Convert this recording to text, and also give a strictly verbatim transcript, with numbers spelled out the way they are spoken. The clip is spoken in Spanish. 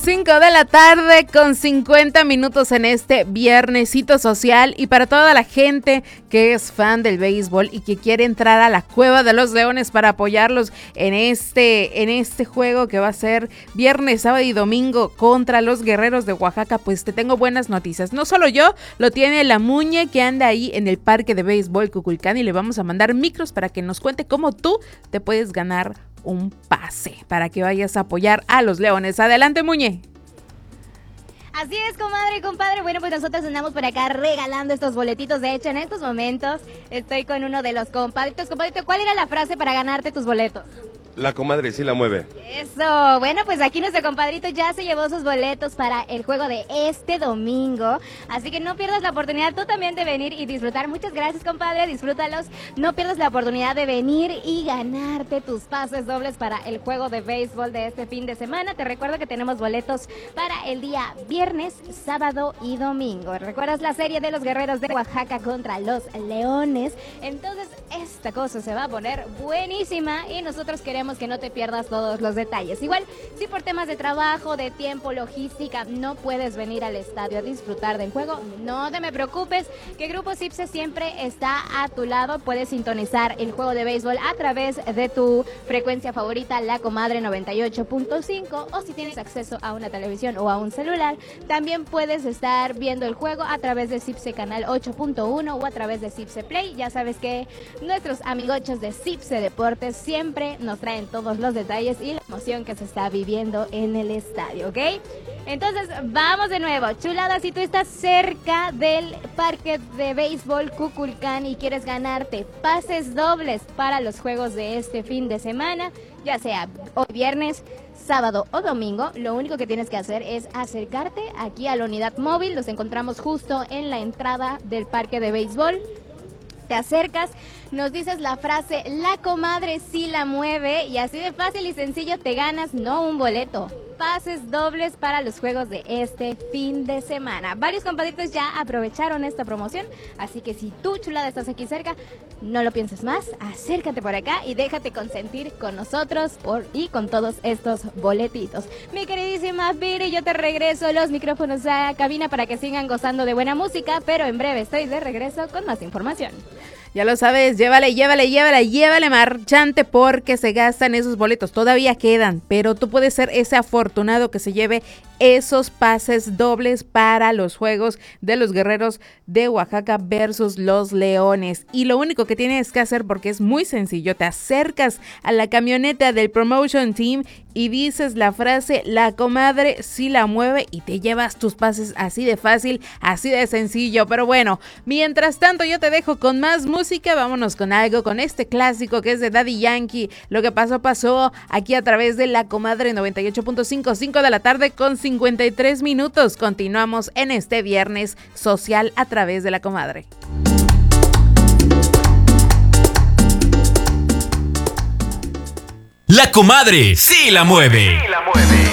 cinco de la tarde con cincuenta minutos en este viernesito social, y para toda la gente que es fan del béisbol y que quiere entrar a la Cueva de los Leones para apoyarlos en este, en este juego que va a ser viernes, sábado y domingo contra los Guerreros de Oaxaca, pues te tengo buenas noticias. No solo yo, lo tiene la Muñe, que anda ahí en el parque de béisbol Cuculcán, y le vamos a mandar micros para que nos cuente cómo tú te puedes ganar un pase para que vayas a apoyar a los Leones. Adelante, Muñe. Así es, comadre y compadre. Bueno, pues nosotros andamos por acá regalando estos boletitos. De hecho, en estos momentos estoy con uno de los compadritos. Compadrito, ¿cuál era la frase para ganarte tus boletos? La comadre sí la mueve. Eso, bueno, pues aquí nuestro compadrito ya se llevó sus boletos para el juego de este domingo, así que no pierdas la oportunidad tú también de venir y disfrutar. Muchas gracias, compadre, disfrútalos. No pierdas la oportunidad de venir y ganarte tus pases dobles para el juego de béisbol de este fin de semana. Te recuerdo que tenemos boletos para el día viernes, sábado y domingo. ¿Recuerdas la serie de los Guerreros de Oaxaca contra los Leones? Entonces esta cosa se va a poner buenísima y nosotros queremos que no te pierdas todos los detalles. Igual, si por temas de trabajo, de tiempo, logística, no puedes venir al estadio a disfrutar del juego, no te me preocupes, que Grupo Cipse siempre está a tu lado. Puedes sintonizar el juego de béisbol a través de tu frecuencia favorita, La Comadre noventa y ocho punto cinco, o si tienes acceso a una televisión o a un celular, también puedes estar viendo el juego a través de Cipse Canal ocho punto uno o a través de Cipse Play. Ya sabes que nuestros amigochos de Cipse Deportes siempre nos traen todos los detalles y la emoción que se está viviendo en el estadio, ¿ok? Entonces, vamos de nuevo. Chulada, si tú estás cerca del parque de béisbol Cuculcán y quieres ganarte pases dobles para los juegos de este fin de semana, ya sea hoy viernes, sábado o domingo, lo único que tienes que hacer es acercarte aquí a la unidad móvil. Los encontramos justo en la entrada del parque de béisbol. Te acercas, nos dices la frase "la comadre sí la mueve", y así de fácil y sencillo te ganas no un boleto, pases dobles para los juegos de este fin de semana. Varios compadritos ya aprovecharon esta promoción, así que si tú, chulada, estás aquí cerca, no lo pienses más, acércate por acá y déjate consentir con nosotros por y con todos estos boletitos. Mi queridísima Viri, yo te regreso los micrófonos a cabina para que sigan gozando de buena música, pero en breve estoy de regreso con más información. Ya lo sabes, llévale, llévale, llévale, llévale marchante, porque se gastan esos boletos, todavía quedan, pero tú puedes ser ese afortunado que se lleve esos pases dobles para los juegos de los Guerreros de Oaxaca versus los Leones. Y lo único que tienes que hacer, porque es muy sencillo, te acercas a la camioneta del Promotion Team y dices la frase "la comadre sí la mueve", y te llevas tus pases, así de fácil, así de sencillo. Pero bueno, mientras tanto yo te dejo con más música. Vámonos con algo, con este clásico que es de Daddy Yankee, Lo que pasó, pasó, aquí a través de La Comadre noventa y ocho punto cinco, cinco de la tarde con cincuenta y tres minutos. Continuamos en este viernes social a través de La Comadre. La Comadre sí la mueve. Sí la mueve.